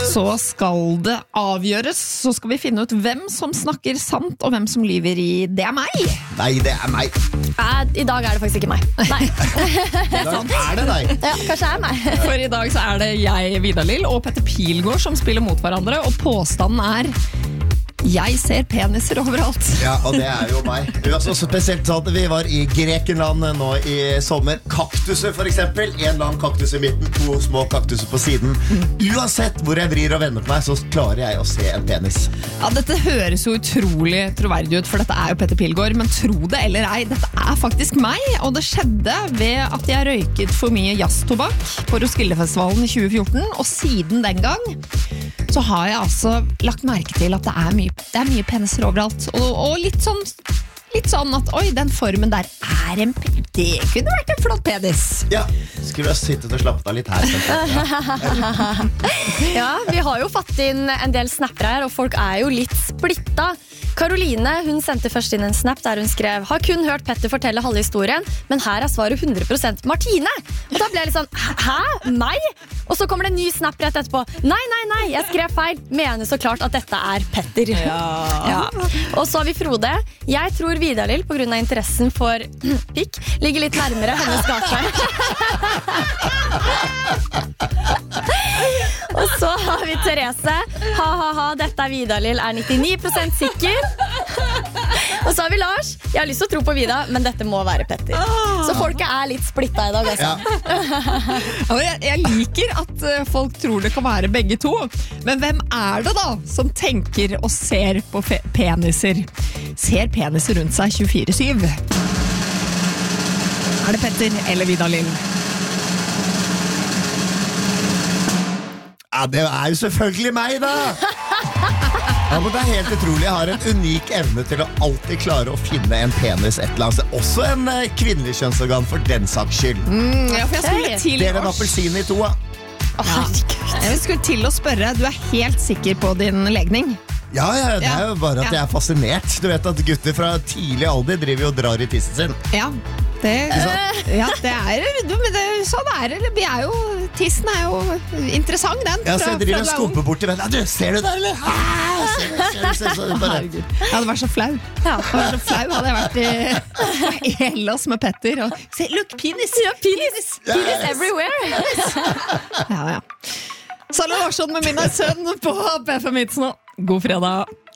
Så skal det avgjøres. Så skal vi finne ut hvem som snakker sant og hvem som lyver i Det er meg. Nei, det er meg. I dag er det faktisk ikke meg. Nei. I dag er det deg. Ja, kanskje det er meg. For i dag så er det jeg, Vidar-Lill, og Petter Pilgaard som spiller mot hverandre, og påstanden er jeg ser peniser overalt. Ja, og det er jo meg. Vi var så spesielt sånn at vi var i Grekenland nå i sommer. Kaktuser for eksempel. En lang kaktus i midten, 2 små kaktuser på siden. Uansett hvor jeg vrir og vender på meg, så klarer jeg å se en penis. Ja, dette høres jo utrolig troverdig ut, for dette er jo Petter Pilgaard, men tro det eller ei, dette er faktisk meg, og det skjedde ved at jeg røyket for mye jazztobakk på Roskildefestivalen i 2014, og siden den gang så har jeg altså lagt merke til at det er mye peniser overalt, og litt sånn at oi, den formen der er en penis. Det kunne vært en flott penis. Ja, skulle jeg sittet og slappet av litt her. Ja, vi har jo fått inn en del snapper her, og folk er jo litt splitta. Karoline, hun sendte først inn en snap der hun skrev har kun hørt Petter fortelle halve historien, men her er svaret 100% Martine. Og da ble jeg litt sånn, hæ? Meg? Og så kommer det en ny snap rett etterpå. Nei, jeg skrev feil. Mener så klart at dette er Petter. Ja. Og så har vi Frode. Jeg tror Vidar-Lill på grunn av interessen for pikk ligger litt nærmere hennes gate. Og så har vi Therese. Ha, dette er Vidar-Lill, er 99% sikker. Og så har vi Lars. Jeg har lyst til å tro på Vida, men dette må være Petter. Så folket er litt splittet i dag, altså. Ja. Jeg liker at folk tror det kan være begge to. Men hvem er det da som tenker og ser på peniser? Ser peniser rundt seg 24/7? Er det Petter eller Vidar-Lill? Ja, det er jo selvfølgelig meg da. Ja, men det er helt utrolig. Jeg har en unik evne til å alltid klare å finne en penis et eller annet sted. Også en kvinnelig kjønnsorgan for den saks skyld. Ja, for jeg skulle til Det er en appelsin i 2. Jeg skulle til å spørre, du er helt sikker på din legning? Ja, det er jo bare at jeg er fascinert. Du vet at gutter fra tidlig alder driver jo og drar i tissen sin. Ja, det er sånn er det. Vi er jo, tissen er jo interessant, den. Ja, så jeg driver og skumper bort til vennen. Du, ser du der, eller? Ser du bare. Jeg hadde vært så flau. Hadde jeg vært i Hellas med Petter. Og, se, look, penis! Ja, penis everywhere! Ja. Salutasjon med min sønn på PFM Hits nå. God fredag.